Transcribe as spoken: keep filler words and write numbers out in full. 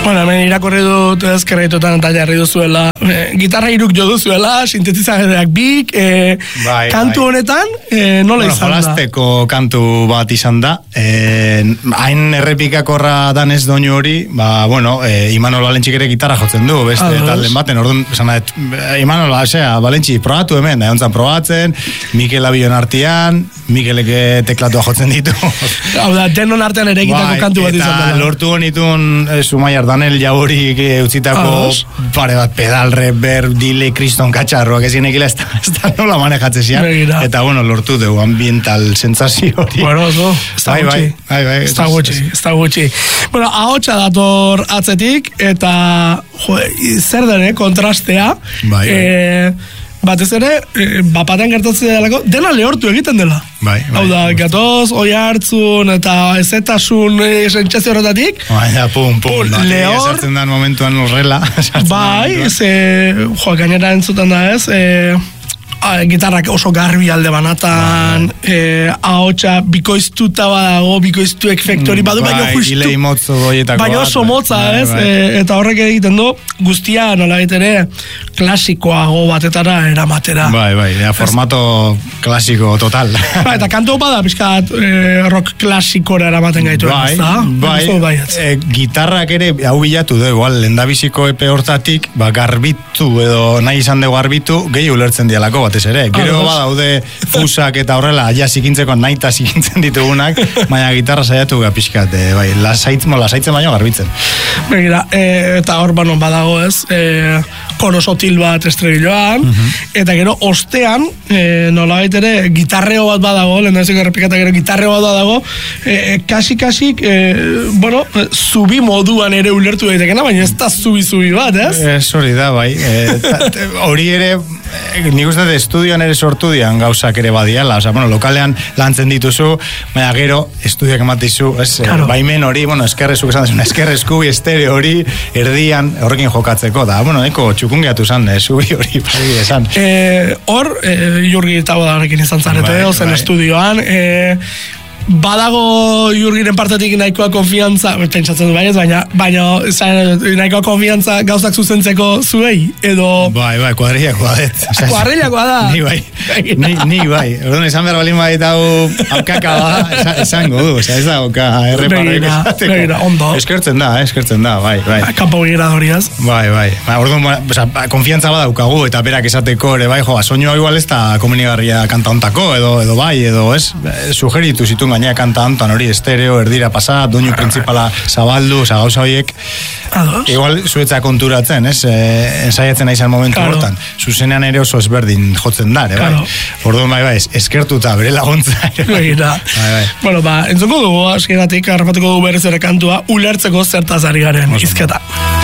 Bueno, hemen irakorri dut ezkerreitotan eta jarri duzuela, e, gitarra iruk jo duzuela, sintetizadorrak bik, e, bai, kantu bai. honetan, e, nola bueno, izan da? Jolasteko kantu bat izan da, e, hain errepikakorra danez doinu hori, ba, bueno, e, Imanol Balentxik ere gitarra jotzen du, beste Ados. talden baten, orduan, esan da, Imanol, asea, Balentxik, probatu hemen, da, ontzan probatzen, Mikel Abion artean, Mikelek teklatua jotzen ditu. Hau da, denon artean ere egitako Bai, kantu bat izan eta dela. lortu honitun e, Zumaiar Danel Jauri e, utzitako Ados. pare bat pedal, reverb, delay, kriston katxarroak ezin ekila ez da, ez da nola manejatzen zian. Begira. Eta bueno, lortu dugu ambiental sentsazio hori. Bueno, oso, ez da Bai, bai, gutxi. bai, bai, Ez da ez- gutxi, ez da gutxi. Bueno, ahotsa dator atzetik, eta, jo, zer den, eh, kontrastea. Bai, bai. Eh, batez ere, e, bapatean gertatzen delako, dena lehortu egiten dela. Bai, bai. Hau da, gatoz, oi hartzun, eta ezetasun e, sentsazio horretatik, Bai, da, pum, pum, Pum, da, lehor- sartzen da momentuan horrela. sartzen da bai, momentuan. ze, jo, gainera entzuten da ez, e, a, gitarrak oso garbi alde banatan, e, ahotsa bikoiztuta badago, bikoiztu efektori badu, baina Bai, justu, delay motzo goietako baina bat, oso bai. motza Bai, ez, bai. e, eta horrek egiten du, guztia nola ere klasikoago batetara eramatera. Bai, bai, ja, formato klasiko total. Ba, eta kantu bada pixkat e, rock klasikora eramaten gaitu. Bai, ez da? bai, Uste dut baietz. e, gitarrak ere hau bilatu du, igual, lendabiziko epe hortatik, ba, garbitu edo nahi izan dugu garbitu, gehi ulertzen dialako batez ere. Gero Ados. badaude fusak eta horrela, ja zikintzeko nahi eta zikintzen ditugunak, baina gitarra saiatu ga pixkat, e, bai, lasaitzen, lasaitzen baino garbitzen. Begira, e, eta hor banon badago ez, e, koro sotil bat estregiloan, eta gero ostean, e, nolabait ere, gitarreo bat badago, lehendaziko errepikata gero gitarreo bat badago, e, kasi-kasik, e, bueno, e, zubi moduan ere ulertu daitekena, baina ez da zubi-zubi bat, ez? Ez hori da, bai. E, ta- te- hori ere, e, nik uste dut estudioan ere sortu dian gauzak ere badiala. Osa, bueno, lokalean lantzen dituzu, baina gero estudioak ematizu, ez, Claro. e, baimen hori, bueno, eskerrezuk esan desun, eskerrezkubi estereo hori, erdian, horrekin jokatzeko, da, bueno, eko txukungiatu zan, e, zubi hori, bai, esan. E, hor, e, Jurgi eta bodarekin izan zarete, Bai, ozen bai. estudioan, e, badago Jurgiren partetik nahikoa konfiantza, pentsatzen du baina, baina, baina zan, nahikoa konfiantza gauzak zuzentzeko zuei, edo Bai, bai, kuadrillakoa kuadet. kuadrillakoa da. Ni bai, ni, ni bai. Orduan, esan behar balin bait hau haukaka da, esan, esango du, osea, ez da hauka erreparrik Begira, esateko. begira, ondo. Eskertzen da, eh, eskertzen da, bai, bai. Kampo giradoriaz. Bai, bai. Ba, orduan, ba, oza, ba, konfiantza badaukagu eta berak esateko ere bai, jo, ba, soinua igual ez da komenigarria kanta ontako, edo, edo bai, edo ez, e, sugeritu zituen gainea kanta ontan hori, estereo, erdira pasa, doinu principala zabaldu, oza, gauza horiek, Ados. igual zuetza konturatzen, ez, e, ensaiatzen naizan momentu Claro. hortan, zuzenean ere oso ezberdin jotzen da, ere, Claro. bai. Orduan, bai, bai, eskertuta, bere laguntza, ere, bai. Begira. Bai, bai. Bueno, ba, entzungo dugu, askeratik, harrapatuko dugu berriz ere kantua, ulertzeko zertaz ari garen Oso ondo. izketa.